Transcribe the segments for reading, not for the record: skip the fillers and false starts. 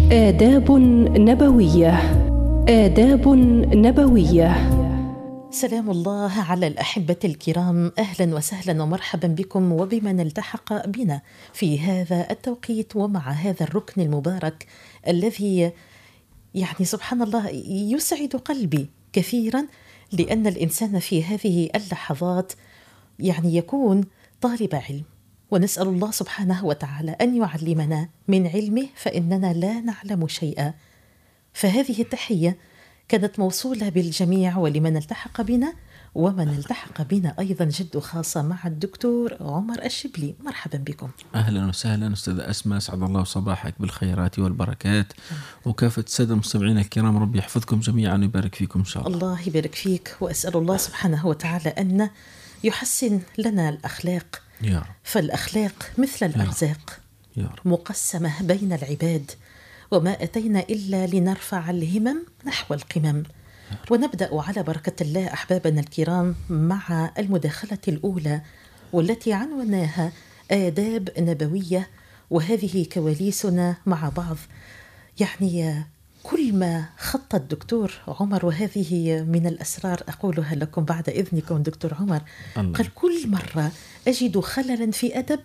آداب نبوية. آداب نبوية. سلام الله على الأحبة الكرام، أهلا وسهلا ومرحبا بكم وبمن التحق بنا في هذا التوقيت ومع هذا الركن المبارك الذي يعني سبحان الله يسعد قلبي كثيرا، لأن الإنسان في هذه اللحظات يعني يكون طالب علم، ونسأل الله سبحانه وتعالى أن يعلمنا من علمه فإننا لا نعلم شيئا. فهذه التحية كانت موصولة بالجميع ولمن التحق بنا، ومن التحق بنا أيضا جد خاصة مع الدكتور عمر الشبلي. مرحبا بكم. أهلا وسهلا أستاذ أسماء، سعد الله صباحك بالخيرات والبركات، وكافة السادة المستمعين الكرام، ربي يحفظكم جميعا ويبارك فيكم إن شاء الله. الله يبارك فيك، وأسأل الله سبحانه وتعالى أن يحسن لنا الأخلاق، يا رب. فالأخلاق مثل الأرزاق يا رب. مقسمة بين العباد، وما أتينا إلا لنرفع الهمم نحو القمم. ونبدأ على بركة الله أحبابنا الكرام مع المداخلة الأولى، والتي عنوناها آداب نبوية، وهذه كواليسنا مع بعض. يعني كل ما خط الدكتور عمر، وهذه من الأسرار أقولها لكم بعد إذنكم دكتور عمر، قال كل مرة أجد خللا في أدب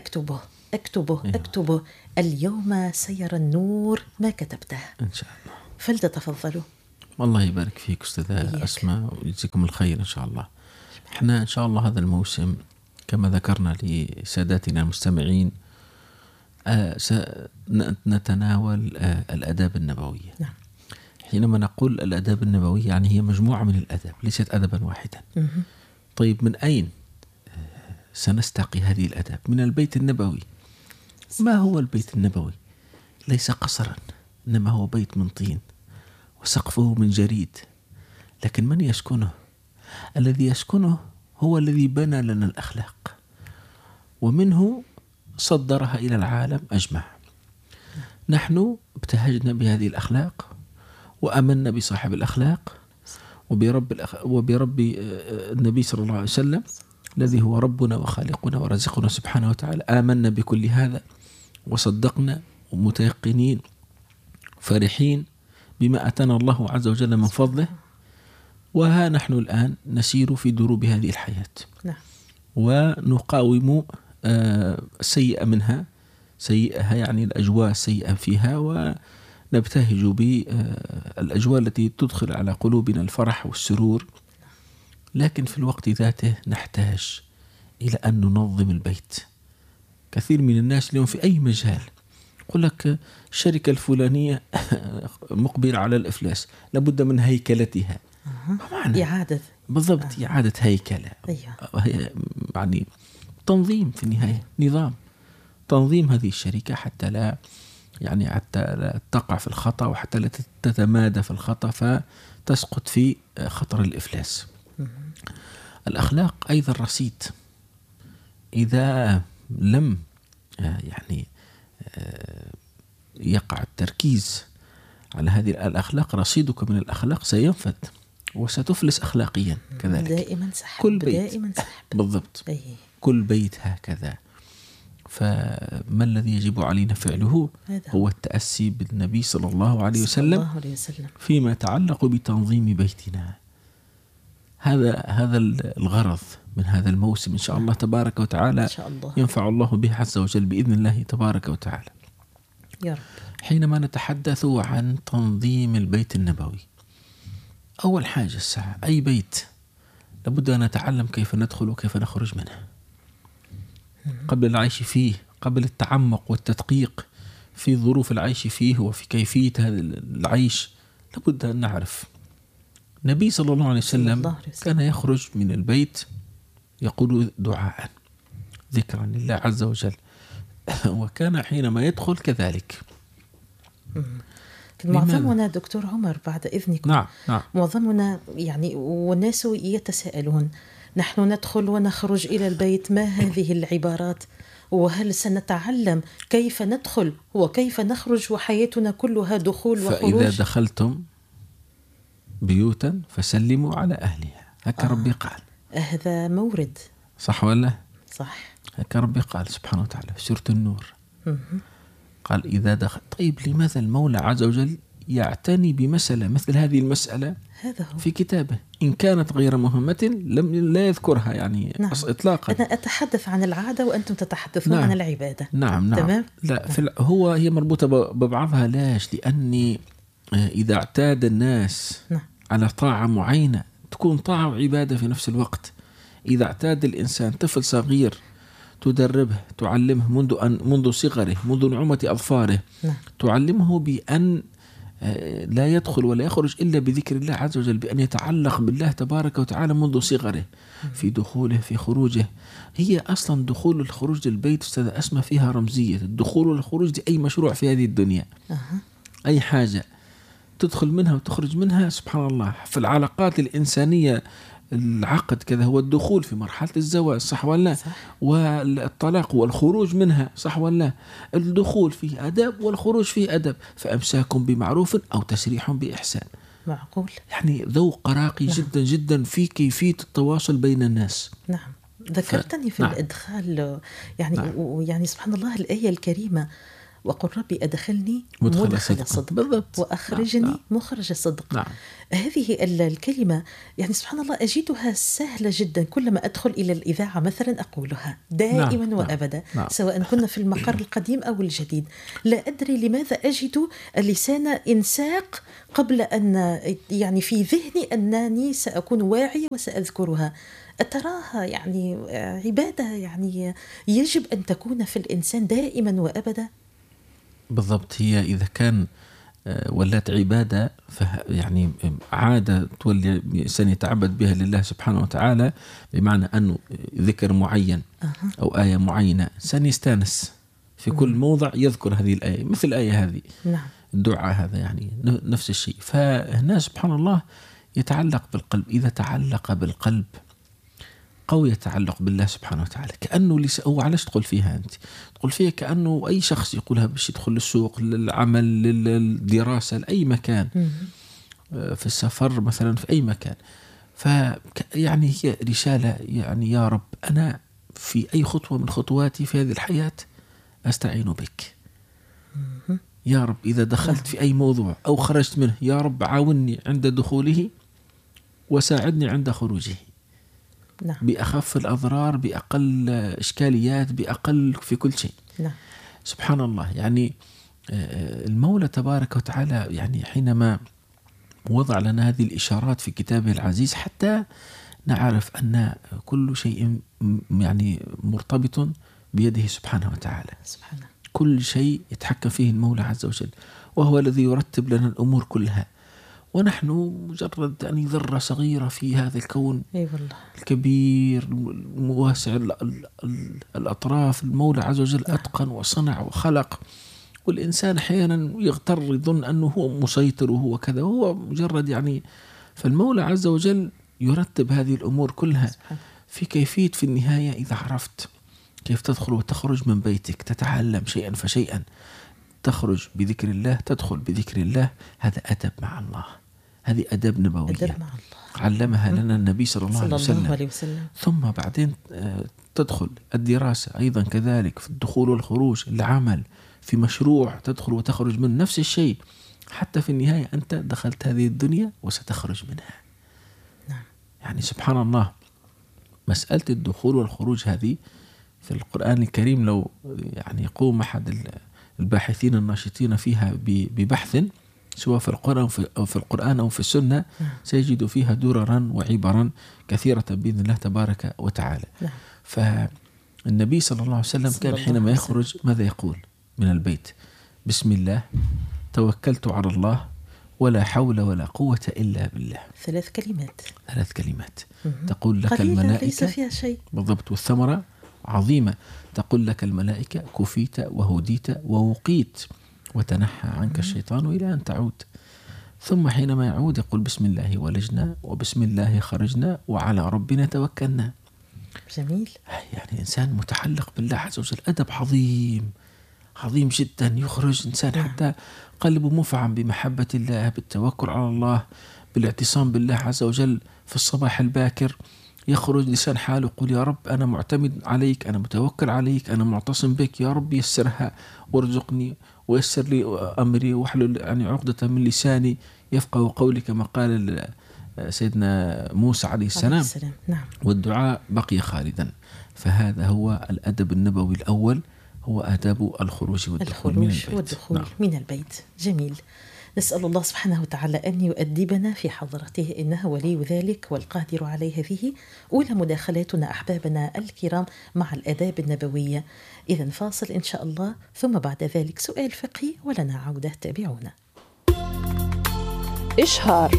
أكتبه اليوم سيرى النور ما كتبته إن شاء الله. فلتتفضلوا. والله يبارك فيك أستاذة أسماء ويجزيكم الخير إن شاء الله. إحنا إن شاء الله هذا الموسم كما ذكرنا لساداتنا المستمعين سنتناول الآداب النبوية. نعم. حينما نقول الآداب النبوية يعني هي مجموعة من الآداب، ليست أدبا واحدا. طيب من أين سنستقي هذه الآداب؟ من البيت النبوي. ما هو البيت النبوي؟ ليس قصرا، إنما هو بيت من طين وسقفه من جريد، لكن من يسكنه؟ الذي يسكنه هو الذي بنى لنا الأخلاق، ومنه صدرها إلى العالم أجمع. نحن ابتهجنا بهذه الأخلاق وأمنا بصاحب الأخلاق وبرب النبي صلى الله عليه وسلم الذي هو ربنا وخالقنا ورزقنا سبحانه وتعالى. آمنا بكل هذا وصدقنا ومتيقنين فرحين بما أتانا الله عز وجل من فضله، وها نحن الآن نسير في دروب هذه الحياة. نعم. ونقاوم السيئة منها، سيئها يعني الأجواء السيئة فيها، ونبتهج بالأجواء التي تدخل على قلوبنا الفرح والسرور. لكن في الوقت ذاته نحتاج إلى أن ننظم البيت. كثير من الناس اليوم في أي مجال يقول لك الشركة الفلانية مقبلة على الإفلاس، لابد من هيكلتها. إعادة بالضبط، إعادة هيكلة. أيوة. يعني تنظيم في النهاية، نظام تنظيم هذه الشركة حتى لا تقع في الخطأ، وحتى لا تتمادى في الخطأ فتسقط في خطر الإفلاس. الأخلاق أيضا رصيد. إذا لم يقع التركيز على هذه الأخلاق، رصيدك من الأخلاق سينفد وستفلس أخلاقيا كذلك. دائما سحب، كل بيت دائما سحب. بالضبط. كل بيت هكذا. فما الذي يجب علينا فعله؟ هو التأسي بالنبي صلى الله عليه وسلم فيما يتعلق بتنظيم بيتنا. هذا الغرض من هذا الموسم إن شاء الله تبارك وتعالى. إن شاء الله ينفع الله به عز وجل بإذن الله تبارك وتعالى. يا رب. حينما نتحدث عن تنظيم البيت النبوي، أول حاجة أي بيت لابد أن نتعلم كيف ندخل وكيف نخرج منه قبل العيش فيه، قبل التعمق والتدقيق في ظروف العيش فيه وفي كيفية هذا العيش. لابد أن نعرف. النبي صلى الله عليه وسلم كان يخرج من البيت يقول دعاء ذكرا لله عز وجل، وكان حينما يدخل كذلك. معظمنا دكتور عمر بعد إذنكم، نعم. معظمنا والناس يتساءلون، نحن ندخل ونخرج إلى البيت، ما هذه العبارات؟ وهل سنتعلم كيف ندخل وكيف نخرج وحياتنا كلها دخول وخروج؟ فإذا دخلتم بيوتا فسلموا على أهلها، هكا ربي قال. هذا مورد صح ولا؟ صح. هكا ربي قال سبحانه وتعالى في سورة النور. قال إذا دخل. طيب لماذا المولى عز وجل يعتني بمسألة مثل هذه المسألة هذا هو. في كتابه؟ إن كانت غير مهمة لا يذكرها يعني نعم. إطلاقا. أنا أتحدث عن العادة وأنتم تتحدثون عن العبادة. نعم. تمام؟ لا هي مربوطة ببعضها. ليش؟ لأني إذا اعتاد الناس على طاعة معينة تكون طاعة وعبادة في نفس الوقت. إذا اعتاد الإنسان طفل صغير تدربه تعلمه منذ صغره منذ نعومة أظفاره تعلمه بأن لا يدخل ولا يخرج إلا بذكر الله عز وجل، بأن يتعلق بالله تبارك وتعالى منذ صغره في دخوله في خروجه. هي أصلا دخول والخروج للبيت أستاذ أسمى فيها رمزية. الدخول والخروج دي أي مشروع في هذه الدنيا، أي حاجة تدخل منها وتخرج منها. سبحان الله، في العلاقات الإنسانية العقد كذا هو الدخول في مرحلة الزواج، صح ولا؟ والطلاق والخروج منها، صح ولا؟ الدخول فيه أدب والخروج فيه أدب. فأمساك بمعروف أو تسريح بإحسان. معقول. يعني ذوق راقي جدا جدا في كيفية التواصل بين الناس. نعم. ذكرتني في الإدخال يعني يعني سبحان الله الآية الكريمة وقل ربي أدخلني مدخل صدق وأخرجني مخرج صدق. هذه الكلمة يعني سبحان الله أجدها سهلة جدا. كلما أدخل إلى الإذاعة مثلا أقولها دائما وأبدا، سواء كنا في المقر القديم أو الجديد. لا أدري لماذا أجد اللسان إنساق قبل أن يعني في ذهني أنني سأكون واعية وسأذكرها. أتراها يعني عبادة يعني يجب أن تكون في الإنسان دائما وأبدا. بالضبط. هي إذا كان ولات عبادة يعني عادة تولي الإنسان يتعبد بها لله سبحانه وتعالى، بمعنى أنه ذكر معين أو آية معينة سنستانس في كل موضع يذكر هذه الآية، مثل الآية هذه. الدعاء هذا يعني نفس الشيء. فهنا سبحان الله يتعلق بالقلب. إذا تعلق بالقلب قوي التعلق بالله سبحانه وتعالى. كأنه هو علاش تقول فيها أنت؟ تقول فيها كأنه أي شخص يقولها باش يدخل للسوق، للعمل، للدراسة، لأي مكان، في السفر مثلا، في أي مكان. يعني هي رسالة يعني يا رب أنا في أي خطوة من خطواتي في هذه الحياة أستعين بك. يا رب إذا دخلت في أي موضوع أو خرجت منه يا رب عاوني عند دخوله وساعدني عند خروجه. بأخف الأضرار، بأقل إشكاليات، بأقل في كل شيء. سبحان الله. يعني المولى تبارك وتعالى يعني حينما وضع لنا هذه الإشارات في كتابه العزيز حتى نعرف أن كل شيء يعني مرتبط بيده سبحانه وتعالى. كل شيء يتحكم فيه المولى عز وجل، وهو الذي يرتب لنا الأمور كلها، ونحن مجرد يعني ذرة صغيرة في هذا الكون الكبير الواسع الأطراف. المولى عز وجل أتقن وصنع وخلق، والإنسان أحيانا يغتر يظن أنه هو مسيطر وهو كذا، وهو مجرد يعني. فالمولى عز وجل يرتب هذه الأمور كلها في كيفية. في النهاية إذا عرفت كيف تدخل وتخرج من بيتك، تتعلم شيئا فشيئا، تخرج بذكر الله، تدخل بذكر الله، هذا أدب مع الله. هذه أدب نبوية أدب مع الله علمها لنا النبي صلى الله عليه وسلم. ثم بعدين تدخل الدراسة أيضا كذلك، في الدخول والخروج، العمل، في مشروع تدخل وتخرج من نفس الشيء. حتى في النهاية أنت دخلت هذه الدنيا وستخرج منها. يعني سبحان الله، مسألة الدخول والخروج هذه في القرآن الكريم لو يعني يقوم أحد الباحثين الناشطين فيها ببحث سواء في القرآن أو في السنة سيجد فيها دررا وعبرا كثيرة بإذن الله تبارك وتعالى. فالنبي صلى الله عليه وسلم كان حينما يخرج ماذا يقول من البيت؟ بسم الله توكلت على الله ولا حول ولا قوة إلا بالله. 3 كلمات تقول لك الملائكة ليس فيها شيء. بالضبط. والثمرة عظيمة. تقول لك الملائكة كفيت وهديت ووقيت وتنحى عنك الشيطان إلى أن تعود. ثم حينما يعود يقول بسم الله ولجنا وبسم الله خرجنا وعلى ربنا توكلنا. جميل. يعني إنسان متعلق بالله عز وجل. أدب عظيم جدا. يخرج إنسان حتى قلبه مفعم بمحبة الله، بالتوكل على الله، بالاعتصام بالله عز وجل. في الصباح الباكر يخرج لسان حاله يقول يا رب أنا معتمد عليك، أنا متوكل عليك، أنا معتصم بك، يا رب يسرها وارزقني ويسر لي أمري واحلل يعني عقدة من لساني يفقه قولي، كما قال سيدنا موسى عليه السلام. نعم. والدعاء بقي خالدا. فهذا هو الأدب النبوي الأول، هو آداب الخروج والدخول من البيت. نعم. من البيت. جميل. نسأل الله سبحانه وتعالى أن يؤدبنا في حضرته، إنه ولي ذلك والقادر عليه به. أولى مداخلاتنا أحبابنا الكرام مع الآداب النبوية. إذن فاصل إن شاء الله، ثم بعد ذلك سؤال فقهي ولنا عودة. تابعونا. إشهار.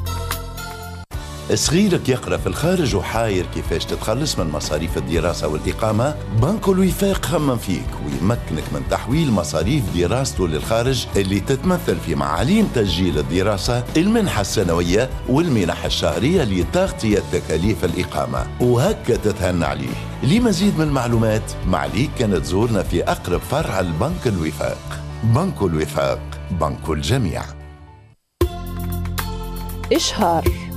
صغيرك يقرأ في الخارج وحاير كيفاش تتخلص من مصاريف الدراسة والإقامة؟ بنك الوفاق خمم فيك ويمكنك من تحويل مصاريف دراسته للخارج اللي تتمثل في معاليم تسجيل الدراسة، المنحة السنوية والمنح الشهرية لتغطية تكاليف الإقامة، وهكا تتهنى عليه. لمزيد من المعلومات معليك كانت تزورنا في أقرب فرع البنك الوفاق. بنك الوفاق، بنك الجميع. إشهار.